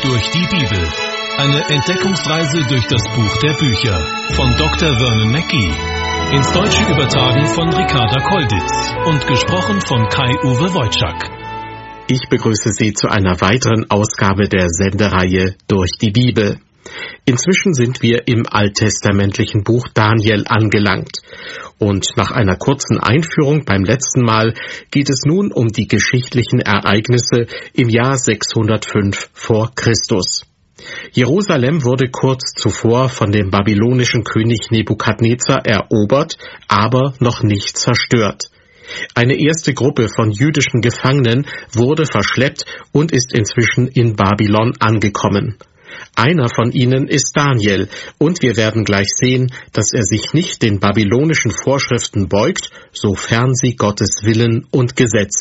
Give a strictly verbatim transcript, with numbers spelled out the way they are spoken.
durch die Bibel. Eine Entdeckungsreise durch das Buch der Bücher von Doktor Vernon Mackey. Ins Deutsche übertragen von Ricarda Kolditz und gesprochen von Kai-Uwe Wojczak. Ich begrüße Sie zu einer weiteren Ausgabe der Sendereihe Durch die Bibel. Inzwischen sind wir im alttestamentlichen Buch Daniel angelangt. Und nach einer kurzen Einführung beim letzten Mal geht es nun um die geschichtlichen Ereignisse im Jahr sechshundertfünf vor Christus. Jerusalem wurde kurz zuvor von dem babylonischen König Nebukadnezar erobert, aber noch nicht zerstört. Eine erste Gruppe von jüdischen Gefangenen wurde verschleppt und ist inzwischen in Babylon angekommen. Einer von ihnen ist Daniel, und wir werden gleich sehen, dass er sich nicht den babylonischen Vorschriften beugt, sofern sie Gottes Willen und Gesetz